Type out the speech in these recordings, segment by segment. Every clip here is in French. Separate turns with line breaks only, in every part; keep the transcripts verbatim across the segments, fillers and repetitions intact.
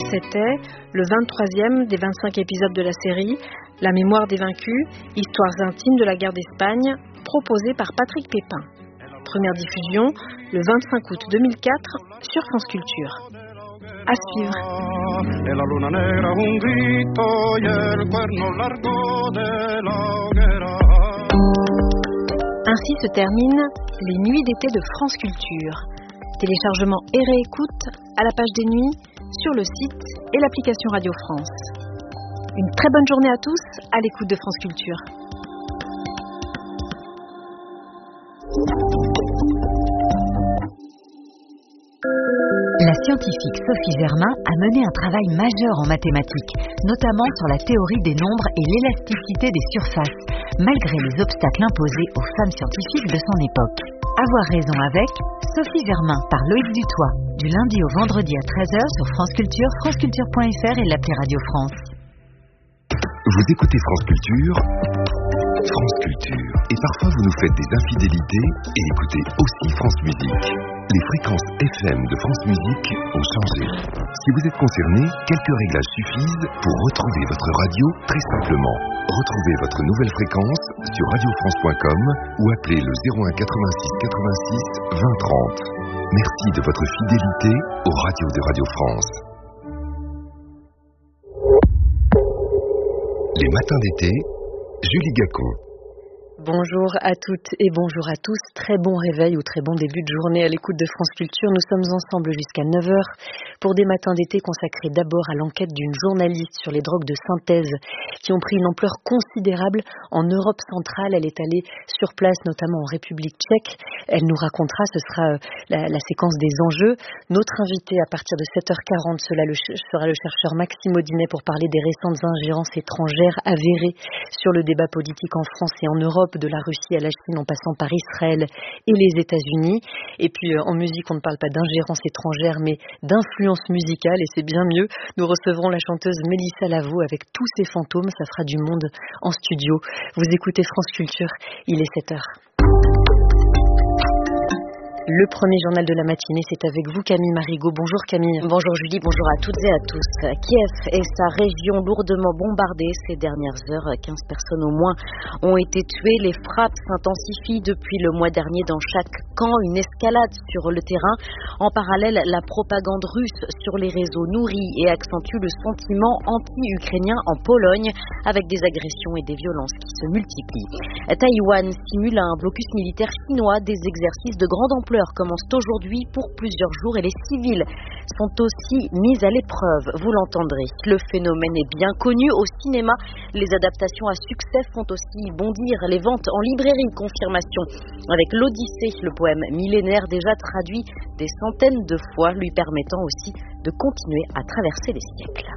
C'était le vingt-troisième des vingt-cinq épisodes de la série La mémoire des vaincus, histoires intimes de la guerre d'Espagne, proposée par Patrick Pépin. Première diffusion le vingt-cinq août deux mille quatre sur France Culture. À suivre. Ainsi se terminent les nuits d'été de France Culture. Téléchargement et réécoute à la page des nuits, sur le site et l'application Radio France. Une très bonne journée à tous à l'écoute de France Culture.
La scientifique Sophie Germain a mené un travail majeur en mathématiques, notamment sur la théorie des nombres et l'élasticité des surfaces, malgré les obstacles imposés aux femmes scientifiques de son époque. Avoir raison avec Sophie Germain par Loïc Dutoit, du lundi au vendredi à treize heures sur France Culture, franceculture point f r et l'appli Radio France.
Vous écoutez France Culture, France Culture. Et parfois vous nous faites des infidélités et écoutez aussi France Musique. Les fréquences F M de France Musique ont changé. Si vous êtes concerné, quelques réglages suffisent pour retrouver votre radio très simplement. Retrouvez votre nouvelle fréquence sur radio france point com ou appelez le zéro un quatre-vingt-six quatre-vingt-six vingt trente. Merci de votre fidélité aux radios de Radio France. Les matins d'été, Julie Gacon.
Bonjour à toutes et bonjour à tous. Très bon réveil ou très bon début de journée à l'écoute de France Culture. Nous sommes ensemble jusqu'à neuf heures pour des matins d'été consacrés d'abord à l'enquête d'une journaliste sur les drogues de synthèse qui ont pris une ampleur considérable en Europe centrale. Elle est allée sur place, notamment en République tchèque. Elle nous racontera, ce sera la, la séquence des enjeux. Notre invité à partir de sept heures quarante cela le, sera le chercheur Maxime Audinet pour parler des récentes ingérences étrangères avérées sur le débat politique en France et en Europe, de la Russie à la Chine en passant par Israël et les États-Unis. Et puis euh, en musique, on ne parle pas d'ingérence étrangère, mais d'influence musicale, et c'est bien mieux. Nous recevrons la chanteuse Mélissa Lavo avec tous ses fantômes. Ça fera du monde en studio. Vous écoutez France Culture, il est sept heures. Le premier journal de la matinée, c'est avec vous Camille Marigot. Bonjour Camille.
Bonjour Julie, bonjour à toutes et à tous. Kiev et sa région lourdement bombardées ces dernières heures. quinze personnes au moins ont été tuées. Les frappes s'intensifient depuis le mois dernier dans chaque camp. Une escalade sur le terrain. En parallèle, la propagande russe sur les réseaux nourrit et accentue le sentiment anti-ukrainien en Pologne avec des agressions et des violences qui se multiplient. Taïwan simule un blocus militaire chinois. Des exercices de grande ampleur commencent aujourd'hui pour plusieurs jours et les civils sont aussi mis à l'épreuve, vous l'entendrez. Le phénomène est bien connu au cinéma. Les adaptations à succès font aussi bondir les ventes en librairie. Confirmation avec l'Odyssée, le poème millénaire déjà traduit des centaines de fois, lui permettant aussi de continuer à traverser les siècles.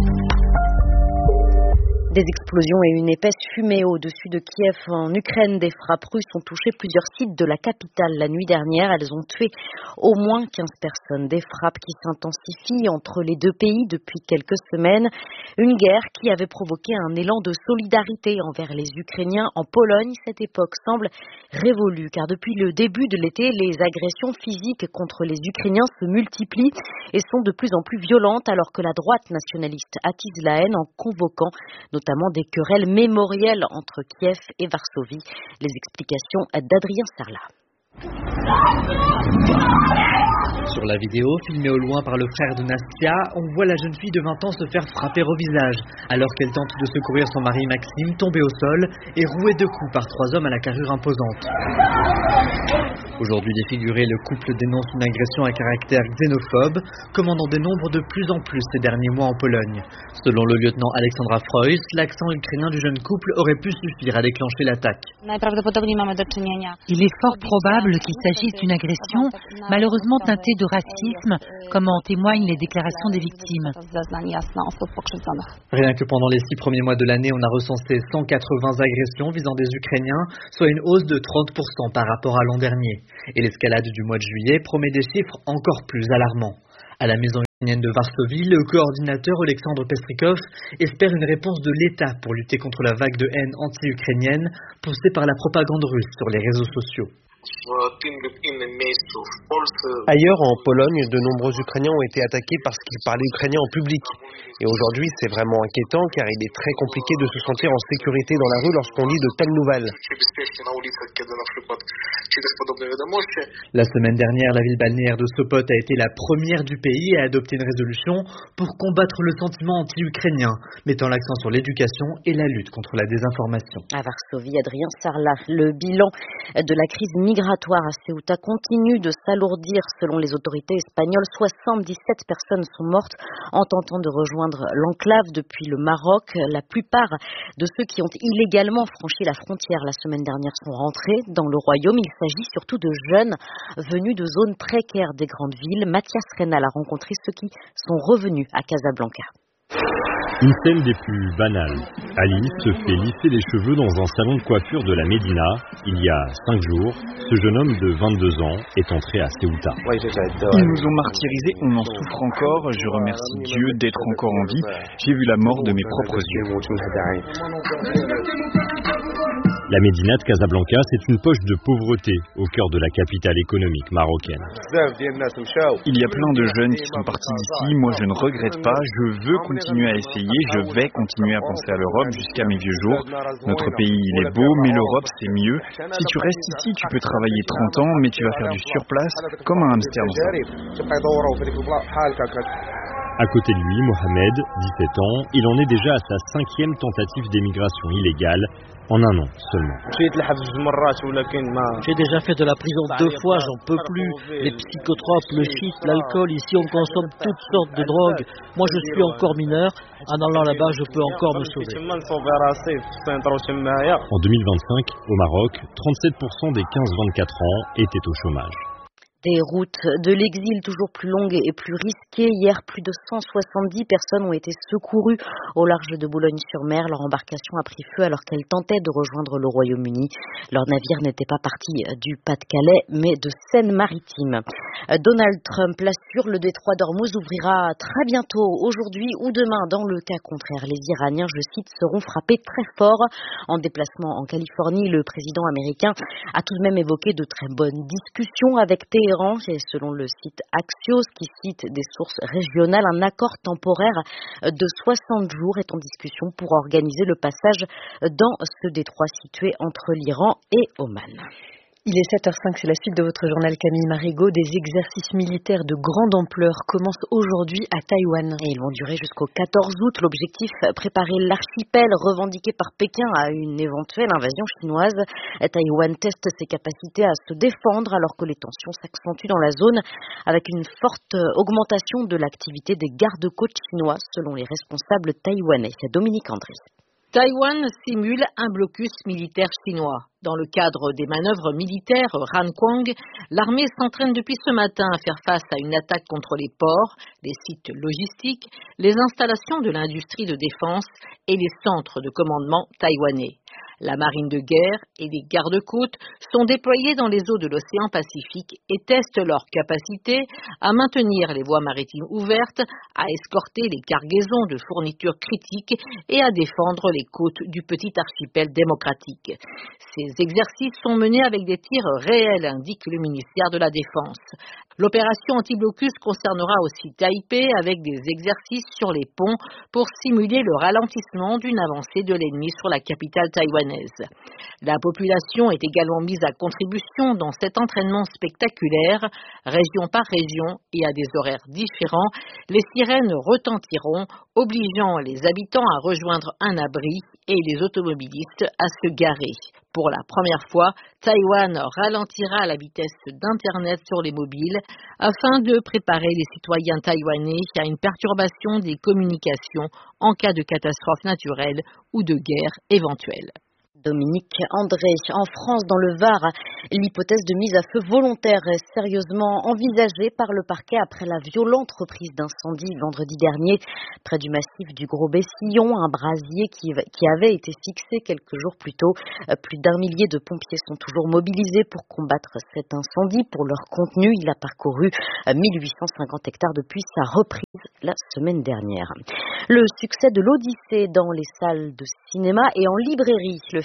Des explosions et une épaisse fumée au-dessus de Kiev en Ukraine. Des frappes russes ont touché plusieurs sites de la capitale la nuit dernière. Elles ont tué au moins quinze personnes. Des frappes qui s'intensifient entre les deux pays depuis quelques semaines. Une guerre qui avait provoqué un élan de solidarité envers les Ukrainiens en Pologne. Cette époque semble révolue car depuis le début de l'été, les agressions physiques contre les Ukrainiens se multiplient et sont de plus en plus violentes alors que la droite nationaliste attise la haine en convoquant notamment des querelles mémorielles entre Kiev et Varsovie. Les explications d'Adrien Sarlat.
Sur la vidéo, filmée au loin par le frère de Nastia, on voit la jeune fille de vingt ans se faire frapper au visage, alors qu'elle tente de secourir son mari Maxime, tombé au sol et roué de coups par trois hommes à la carrure imposante. Aujourd'hui défiguré, le couple dénonce une agression à caractère xénophobe, commandant des nombres de plus en plus ces derniers mois en Pologne. Selon le lieutenant Alexandra Freus, l'accent ukrainien du jeune couple aurait pu suffire à déclencher l'attaque.
Il est fort probable qu'il s'agisse d'une agression, malheureusement teintée de racisme, comme en témoignent les déclarations des victimes.
Rien que pendant les six premiers mois de l'année, on a recensé cent quatre-vingts agressions visant des Ukrainiens, soit une hausse de trente pour cent par rapport à l'an dernier. Et l'escalade du mois de juillet promet des chiffres encore plus alarmants. À la maison ukrainienne de Varsovie, le coordinateur Alexandre Pestrikov espère une réponse de l'État pour lutter contre la vague de haine anti-ukrainienne poussée par la propagande russe sur les réseaux sociaux.
Ailleurs, en Pologne, de nombreux Ukrainiens ont été attaqués parce qu'ils parlaient ukrainien en public. Et aujourd'hui, c'est vraiment inquiétant car il est très compliqué de se sentir en sécurité dans la rue lorsqu'on lit de telles nouvelles.
La semaine dernière, la ville balnéaire de Sopot a été la première du pays à adopter une résolution pour combattre le sentiment anti-ukrainien, mettant l'accent sur l'éducation et la lutte contre la désinformation.
À Varsovie, Adrien Sarlat, le bilan de la crise migratoire à Ceuta continue de s'alourdir selon les autorités espagnoles. soixante-dix-sept personnes sont mortes en tentant de rejoindre l'enclave depuis le Maroc. La plupart de ceux qui ont illégalement franchi la frontière la semaine dernière sont rentrés dans le royaume. Il s'agit surtout de jeunes venus de zones précaires des grandes villes. Mathias Reynal a rencontré ceux qui sont revenus à Casablanca.
Une scène des plus banales. Alice se fait lisser les cheveux dans un salon de coiffure de la Médina. Il y a cinq jours, ce jeune homme de vingt-deux ans est entré à Ceuta.
Ils nous ont martyrisés, on en souffre encore. Je remercie Dieu d'être encore en vie. J'ai vu la mort de mes propres yeux.
La Médina de Casablanca, c'est une poche de pauvreté au cœur de la capitale économique marocaine.
Il y a plein de jeunes qui sont partis d'ici. Moi, je ne regrette pas. Je veux continuer à essayer. Je vais continuer à penser à l'Europe jusqu'à mes vieux jours. Notre pays, il est beau, mais l'Europe, c'est mieux. Si tu restes ici, tu peux travailler trente ans, mais tu vas faire du surplace comme un hamster dans sa vie.
À côté de lui, Mohamed, dix-sept ans, il en est déjà à sa cinquième tentative d'émigration illégale en un an seulement.
J'ai déjà fait de la prison deux fois, j'en peux plus. Les psychotropes, le shit, l'alcool, ici on consomme toutes sortes de drogues. Moi je suis encore mineur, en allant là-bas je peux encore me sauver.
En deux mille vingt-cinq, au Maroc, trente-sept pour cent des quinze vingt-quatre ans étaient au chômage.
Des routes de l'exil toujours plus longues et plus risquées. Hier, plus de cent soixante-dix personnes ont été secourues au large de Boulogne-sur-Mer. Leur embarcation a pris feu alors qu'elles tentaient de rejoindre le Royaume-Uni. Leur navire n'était pas parti du Pas-de-Calais, mais de Seine-Maritime. Donald Trump l'assure, le détroit d'Ormuz ouvrira très bientôt, aujourd'hui ou demain. Dans le cas contraire, les Iraniens, je cite, seront frappés très fort. En déplacement en Californie, le président américain a tout de même évoqué de très bonnes discussions avec Téhéran. Et selon le site Axios, qui cite des sources régionales, un accord temporaire de soixante jours est en discussion pour organiser le passage dans ce détroit situé entre l'Iran et Oman.
Il est sept heures cinq, c'est la suite de votre journal Camille Marigot. Des exercices militaires de grande ampleur commencent aujourd'hui à Taïwan.
Et ils vont durer jusqu'au quatorze août. L'objectif, préparer l'archipel revendiqué par Pékin à une éventuelle invasion chinoise. Taïwan teste ses capacités à se défendre alors que les tensions s'accentuent dans la zone avec une forte augmentation de l'activité des gardes-côtes chinois selon les responsables taïwanais. Dominique André.
Taïwan simule un blocus militaire chinois. Dans le cadre des manœuvres militaires Rankwang, l'armée s'entraîne depuis ce matin à faire face à une attaque contre les ports, les sites logistiques, les installations de l'industrie de défense et les centres de commandement taïwanais. La marine de guerre et les gardes-côtes sont déployés dans les eaux de l'océan Pacifique et testent leur capacité à maintenir les voies maritimes ouvertes, à escorter les cargaisons de fournitures critiques et à défendre les côtes du petit archipel démocratique. Ces exercices sont menés avec des tirs réels, indique le ministère de la Défense. L'opération anti-blocus concernera aussi Taipei avec des exercices sur les ponts pour simuler le ralentissement d'une avancée de l'ennemi sur la capitale taïwanaise. La population est également mise à contribution dans cet entraînement spectaculaire, région par région et à des horaires différents. Les sirènes retentiront, obligeant les habitants à rejoindre un abri et les automobilistes à se garer. Pour la première fois, Taïwan ralentira la vitesse d'Internet sur les mobiles afin de préparer les citoyens taïwanais à une perturbation des communications en cas de catastrophe naturelle ou de guerre éventuelle.
Dominique André. En France, dans le Var, l'hypothèse de mise à feu volontaire est sérieusement envisagée par le parquet après la violente reprise d'incendie vendredi dernier près du massif du Gros-Bessillon, un brasier qui, qui avait été fixé quelques jours plus tôt. Plus d'un millier de pompiers sont toujours mobilisés pour combattre cet incendie. Pour leur contenu, il a parcouru mille huit cent cinquante hectares depuis sa reprise la semaine dernière. Le succès de l'Odyssée dans les salles de cinéma et en librairie. Le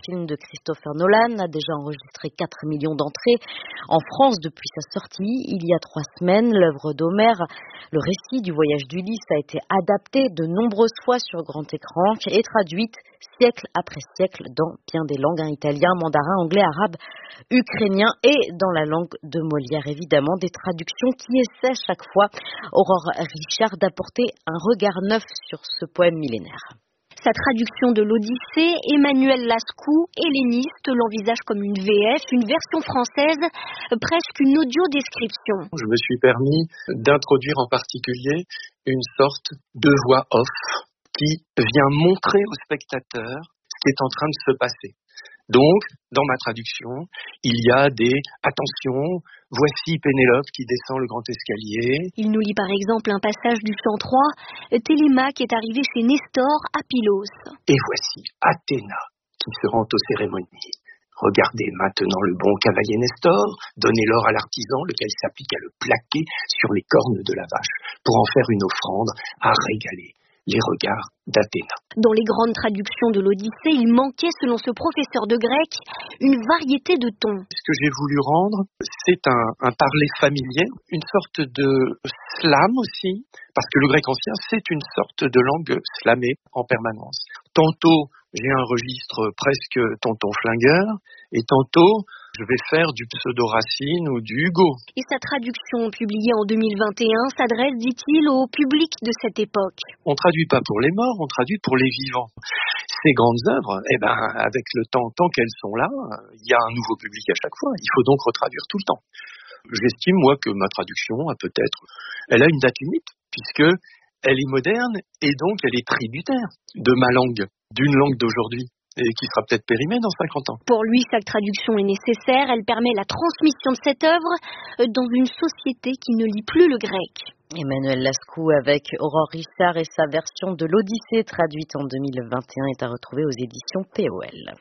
film de Christopher Nolan, a déjà enregistré quatre millions d'entrées en France depuis sa sortie il y a trois semaines. L'œuvre d'Homère, le récit du voyage d'Ulysse, a été adapté de nombreuses fois sur grand écran et traduite siècle après siècle dans bien des langues, hein, italien, mandarin, anglais, arabe, ukrainien et dans la langue de Molière, évidemment, des traductions qui essaient chaque fois, Aurore Richard, d'apporter un regard neuf sur ce poème millénaire.
Sa traduction de l'Odyssée, Emmanuel Lascou, helléniste, l'envisage comme une V F, une version française, presque une audio-description.
Je me suis permis d'introduire en particulier une sorte de voix off qui vient montrer au spectateur ce qui est en train de se passer. Donc, dans ma traduction, il y a des « attention, voici Pénélope qui descend le grand escalier ».
Il nous lit par exemple un passage du chant trois, Télémaque est arrivé chez Nestor à Pylos.
Et voici Athéna qui se rend aux cérémonies. Regardez maintenant le bon cavalier Nestor, donnez l'or à l'artisan, lequel s'applique à le plaquer sur les cornes de la vache, pour en faire une offrande à régaler les regards d'Athéna.
Dans les grandes traductions de l'Odyssée, il manquait, selon ce professeur de grec, une variété de tons.
Ce que j'ai voulu rendre, c'est un, un parler familier, une sorte de slam aussi, parce que le grec ancien, c'est une sorte de langue slamée en permanence. Tantôt, j'ai un registre presque tonton flingueur, et tantôt, je vais faire du pseudo-Racine ou du Hugo.
Et sa traduction, publiée en deux mille vingt et un, s'adresse, dit-il, au public de cette époque.
On ne traduit pas pour les morts, on traduit pour les vivants. Ces grandes œuvres, eh ben, avec le temps, tant qu'elles sont là, il y a un nouveau public à chaque fois. Il faut donc retraduire tout le temps. J'estime, moi, que ma traduction a peut-être... Elle a une date limite, puisque elle est moderne et donc elle est tributaire de ma langue, d'une langue d'aujourd'hui, et qui sera peut-être périmée dans cinquante ans.
Pour lui, chaque traduction est nécessaire. Elle permet la transmission de cette œuvre dans une société qui ne lit plus le grec.
Emmanuel Lascou avec Aurore Richard et sa version de l'Odyssée traduite en deux mille vingt et un est à retrouver aux éditions P O L.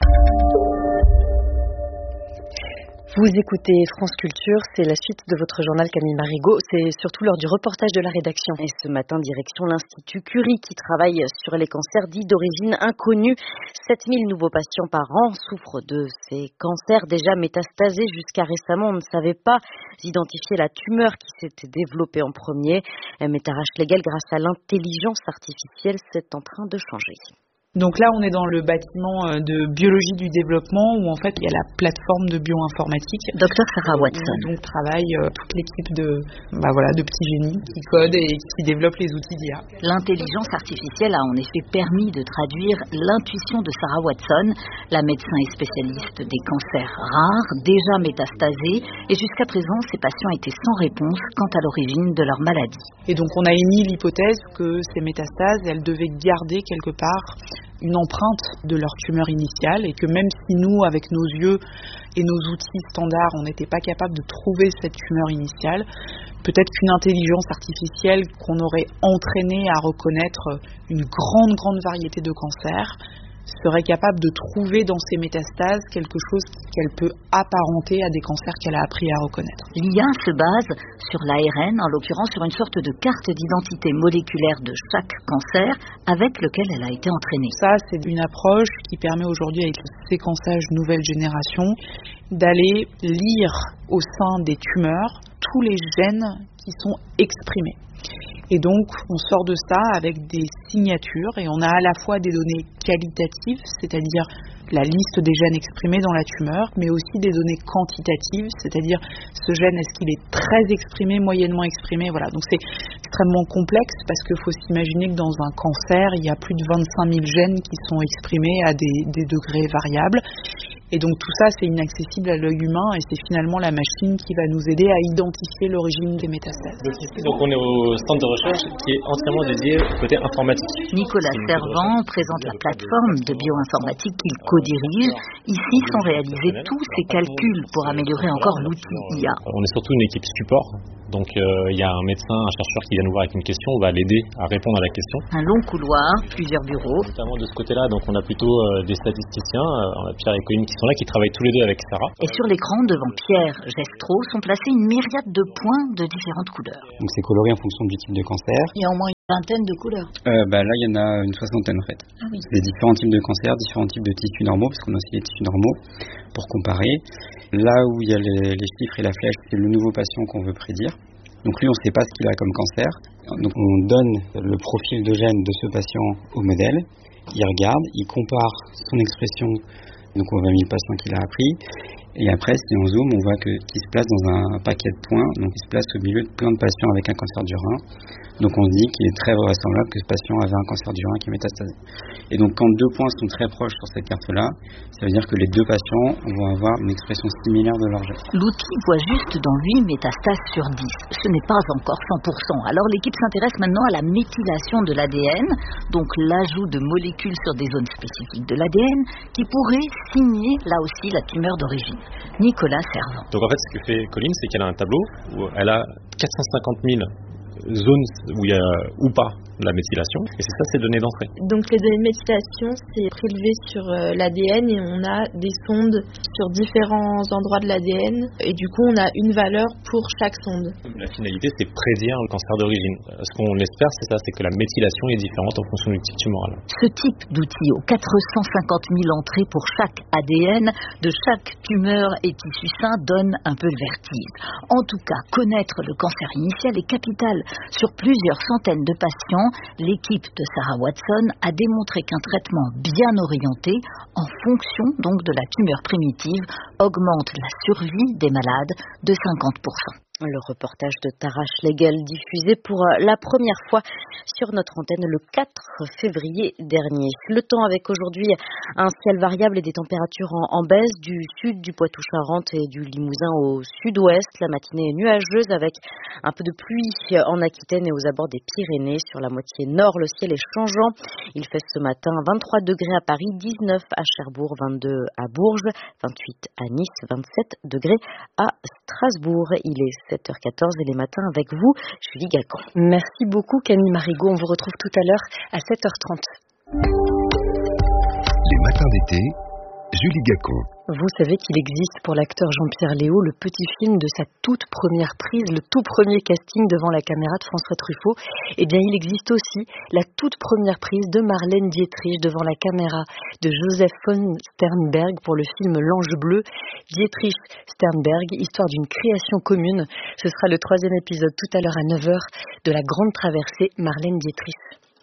Vous écoutez France Culture, c'est la suite de votre journal Camille Marigot, c'est surtout l'heure du reportage de la rédaction.
Et ce matin, direction l'Institut Curie qui travaille sur les cancers dits d'origine inconnue. sept mille nouveaux patients par an souffrent de ces cancers déjà métastasés. Jusqu'à récemment, on ne savait pas identifier la tumeur qui s'était développée en premier. Mais Tara Schlegel, grâce à l'intelligence artificielle, c'est en train de changer.
Donc là, on est dans le bâtiment de biologie du développement où en fait il y a la plateforme de bioinformatique.
Docteur Sarah Watson.
Donc travaille euh, toute l'équipe de, bah voilà, de petits génies qui codent et qui développent les outils d'I A.
L'intelligence artificielle a en effet permis de traduire l'intuition de Sarah Watson, la médecin et spécialiste des cancers rares, déjà métastasés, et jusqu'à présent, ces patients étaient sans réponse quant à l'origine de leur maladie.
Et donc on a émis l'hypothèse que ces métastases, elles devaient garder quelque part une empreinte de leur tumeur initiale et que même si nous, avec nos yeux et nos outils standards, on n'était pas capable de trouver cette tumeur initiale, peut-être qu'une intelligence artificielle qu'on aurait entraînée à reconnaître une grande, grande variété de cancers serait capable de trouver dans ces métastases quelque chose qu'elle peut apparenter à des cancers qu'elle a appris à reconnaître.
L'I A se base sur l'A R N, en l'occurrence sur une sorte de carte d'identité moléculaire de chaque cancer avec lequel elle a été entraînée.
Ça, c'est une approche qui permet aujourd'hui, avec le séquençage nouvelle génération, d'aller lire au sein des tumeurs tous les gènes qui sont exprimés. Et donc, on sort de ça avec des signatures et on a à la fois des données qualitatives, c'est-à-dire la liste des gènes exprimés dans la tumeur, mais aussi des données quantitatives, c'est-à-dire ce gène, est-ce qu'il est très exprimé, moyennement exprimé, voilà. Donc c'est extrêmement complexe parce qu'il faut s'imaginer que dans un cancer, il y a plus de vingt-cinq mille gènes qui sont exprimés à des, des degrés variables. Et donc tout ça, c'est inaccessible à l'œil humain et c'est finalement la machine qui va nous aider à identifier l'origine des métastases.
Donc on est au centre de recherche qui est entièrement dédié au côté informatique.
Nicolas Servant présente la plateforme de bioinformatique qu'il co-dirige. Ici sont réalisés tous ces calculs pour améliorer encore l'outil I A.
On est surtout une équipe support. Donc il euh, y a un médecin, un chercheur qui vient nous voir avec une question, on va l'aider à répondre à la question.
Un long couloir, plusieurs bureaux.
Notamment de ce côté-là, donc on a plutôt euh, des statisticiens, euh, on a Pierre et Colline qui sont là, qui travaillent tous les deux avec Sarah.
Et sur l'écran, devant Pierre Gestreau, sont placés une myriade de points de différentes couleurs.
Donc c'est coloré en fonction du type de cancer.
Il y a au moins une vingtaine de couleurs.
Euh, bah là, il y en a une soixantaine en fait.
Ah oui.
C'est des différents types de cancers, différents types de tissus normaux, parce qu'on a aussi les tissus normaux pour comparer. Là où il y a les, les chiffres et la flèche, c'est le nouveau patient qu'on veut prédire. Donc lui, on ne sait pas ce qu'il a comme cancer. Donc on donne le profil de gène de ce patient au modèle. Il regarde, il compare son expression, donc aux vingt mille patients qu'il a appris. Et après, si on zoome, on voit que, qu'il se place dans un paquet de points. Donc il se place au milieu de plein de patients avec un cancer du rein. Donc on se dit qu'il est très vraisemblable que ce patient avait un cancer du rein qui est métastasé. Et donc quand deux points sont très proches sur cette carte-là, ça veut dire que les deux patients vont avoir une expression similaire de leur gène.
L'outil voit juste dans huit métastases sur dix. Ce n'est pas encore cent pour cent. Alors l'équipe s'intéresse maintenant à la méthylation de l'A D N, donc l'ajout de molécules sur des zones spécifiques de l'A D N qui pourraient signer là aussi la tumeur d'origine. Nicolas Servant.
Donc en fait, ce que fait Colline, c'est qu'elle a un tableau où elle a quatre cent cinquante mille zones où il y a ou pas la méthylation, et c'est ça ces données d'entrée.
Donc les données de méthylation, c'est prélevé sur euh, l'A D N et on a des sondes sur différents endroits de l'A D N et du coup on a une valeur pour chaque sonde.
La finalité, c'est prédire le cancer d'origine. Ce qu'on espère, c'est ça, c'est que la méthylation est différente en fonction du type tumoral.
Ce type d'outil aux quatre cent cinquante mille entrées pour chaque A D N de chaque tumeur et tissu sain donne un peu le vertige. En tout cas, connaître le cancer initial est capital. Sur plusieurs centaines de patients, l'équipe de Sarah Watson a démontré qu'un traitement bien orienté, en fonction donc de la tumeur primitive, augmente la survie des malades de cinquante pour cent.
Le reportage de Tara Schlegel diffusé pour la première fois sur notre antenne le quatre février dernier. Le temps avec aujourd'hui un ciel variable et des températures en, en baisse du sud du Poitou-Charentes et du Limousin au sud-ouest. La matinée est nuageuse avec un peu de pluie en Aquitaine et aux abords des Pyrénées. Sur la moitié nord, le ciel est changeant. Il fait ce matin vingt-trois degrés à Paris, dix-neuf à Cherbourg, vingt-deux à Bourges, vingt-huit à Nice, vingt-sept degrés à Strasbourg. Il est sept heures quatorze et les matins avec vous, Julie Gacon.
Merci beaucoup Camille Marigot, on vous retrouve tout à l'heure à sept heures trente.
Les matins d'été, Julie Gacon.
Vous savez qu'il existe pour l'acteur Jean-Pierre Léaud le petit film de sa toute première prise, le tout premier casting devant la caméra de François Truffaut. Eh bien, il existe aussi la toute première prise de Marlène Dietrich devant la caméra de Joseph von Sternberg pour le film L'Ange bleu. Dietrich-Sternberg, histoire d'une création commune. Ce sera le troisième épisode tout à l'heure à neuf heures de La Grande Traversée, Marlène Dietrich.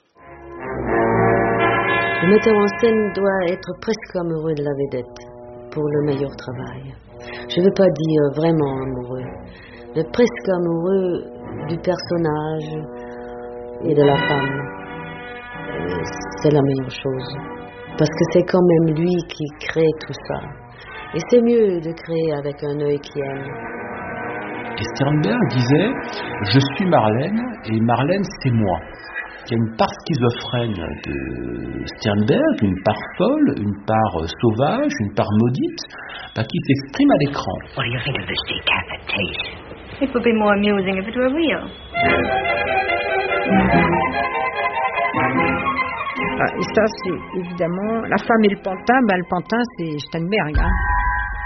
Le metteur en scène doit être presque amoureux de la vedette pour le meilleur travail. Je ne veux pas dire vraiment amoureux, mais presque amoureux du personnage et de la femme. Et c'est la meilleure chose, parce que c'est quand même lui qui crée tout ça. Et c'est mieux de créer avec un œil qui aime.
Et Sternberg disait « Je suis Marlène et Marlène c'est moi ». Il y a une part schizophrène de Sternberg, une part folle, une part sauvage, une part maudite, bah, qui s'exprime à l'écran.
What do you think of this decapitation? It would be more amusing if it were real.
Ah, et ça, c'est évidemment... La femme et le pantin, ben, le pantin, c'est Sternberg. Hein.